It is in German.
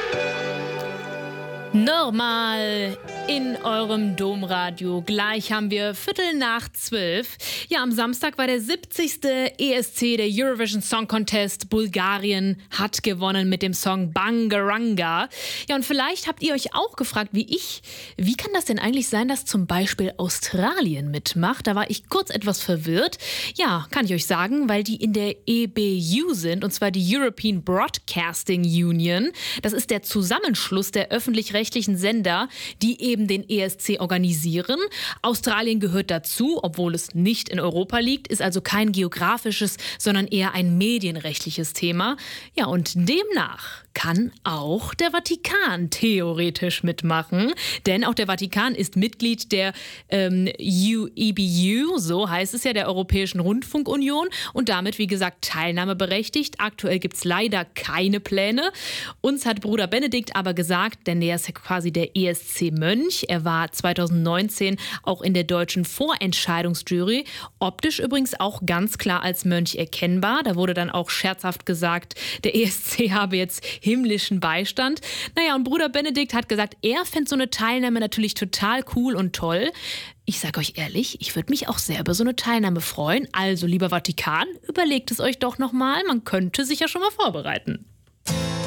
Normal in eurem Domradio. Gleich haben wir 11:45. Ja, am Samstag war der 70. ESC, der Eurovision Song Contest. Bulgarien hat gewonnen mit dem Song Bangaranga. Ja, und vielleicht habt ihr euch auch gefragt, wie ich, wie kann das denn eigentlich sein, dass zum Beispiel Australien mitmacht? Da war ich kurz etwas verwirrt. Ja, kann ich euch sagen, weil die in der EBU sind, und zwar die European Broadcasting Union. Das ist der Zusammenschluss der öffentlich-rechtlichen Sender, die eben den ESC organisieren. Australien gehört dazu, obwohl es nicht in Europa liegt, ist also kein geografisches, sondern eher ein medienrechtliches Thema. Ja, und demnach kann auch der Vatikan theoretisch mitmachen, denn auch der Vatikan ist Mitglied der EBU, so heißt es ja, der Europäischen Rundfunkunion, und damit, wie gesagt, teilnahmeberechtigt. Aktuell gibt es leider keine Pläne. Uns hat Bruder Benedikt aber gesagt, denn er ist ja quasi der ESC-Mönch. Er war 2019 auch in der deutschen Vorentscheidungsjury. Optisch übrigens auch ganz klar als Mönch erkennbar. Da wurde dann auch scherzhaft gesagt, der ESC habe jetzt himmlischen Beistand. Naja, und Bruder Benedikt hat gesagt, er fände so eine Teilnahme natürlich total cool und toll. Ich sage euch ehrlich, ich würde mich auch sehr über so eine Teilnahme freuen. Also, lieber Vatikan, überlegt es euch doch nochmal. Man könnte sich ja schon mal vorbereiten.